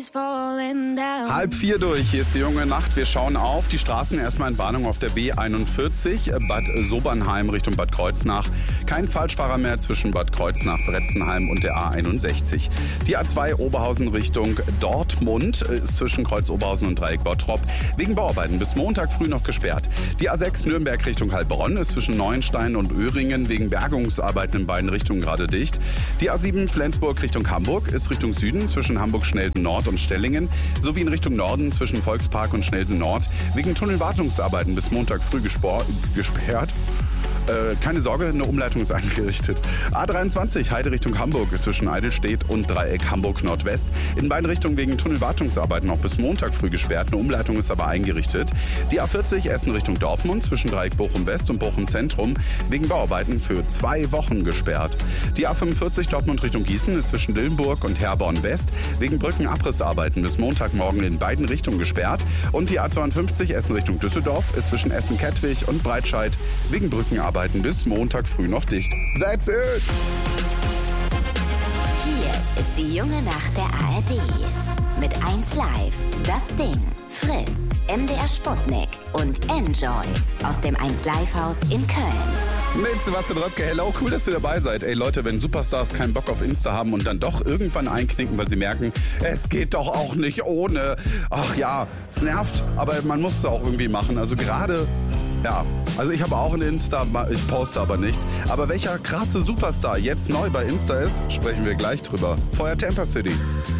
3:30 durch, hier ist die junge Nacht. Wir schauen auf die Straßen, erstmal in Warnung auf der B41, Bad Sobernheim Richtung Bad Kreuznach. Kein Falschfahrer mehr zwischen Bad Kreuznach, Bretzenheim und der A61. Die A2 Oberhausen Richtung Dortmund ist zwischen Kreuz Oberhausen und Dreieck Bottrop wegen Bauarbeiten bis Montag früh noch gesperrt. Die A6 Nürnberg Richtung Heilbronn ist zwischen Neuenstein und Öhringen wegen Bergungsarbeiten in beiden Richtungen gerade dicht. Die A7 Flensburg Richtung Hamburg ist Richtung Süden zwischen Hamburg-Schnelsen Nord und Stellingen sowie in Richtung Norden zwischen Volkspark und Schnelsen Nord wegen Tunnelwartungsarbeiten bis Montag früh gesperrt. Keine Sorge, eine Umleitung ist eingerichtet. A23 Heide Richtung Hamburg ist zwischen Eidelstedt und Dreieck Hamburg Nordwest. In beiden Richtungen wegen Tunnelwartungsarbeiten auch bis Montag früh gesperrt. Eine Umleitung ist aber eingerichtet. Die A40 Essen Richtung Dortmund zwischen Dreieck Bochum West und Bochum Zentrum wegen Bauarbeiten für 2 Wochen gesperrt. Die A45 Dortmund Richtung Gießen ist zwischen Dillenburg und Herborn West wegen Brückenabrissarbeiten bis Montagmorgen in beiden Richtungen gesperrt. Und die A52 Essen Richtung Düsseldorf ist zwischen Essen-Kettwig und Breitscheid wegen Brückenarbeiten bis Montag früh noch dicht. That's it! Hier ist die junge Nacht der ARD. Mit 1 Live, Das Ding, Fritz, MDR Sputnik und Enjoy aus dem 1 Live Haus in Köln. Mit Sebastian Röpke, hello, cool, dass ihr dabei seid. Ey Leute, wenn Superstars keinen Bock auf Insta haben und dann doch irgendwann einknicken, weil sie merken, es geht doch auch nicht ohne. Ach ja, es nervt, aber man muss es auch irgendwie machen. Also gerade, ja, also ich habe auch ein Insta, ich poste aber nichts. Aber welcher krasse Superstar jetzt neu bei Insta ist, sprechen wir gleich drüber. Vorher Tampa City.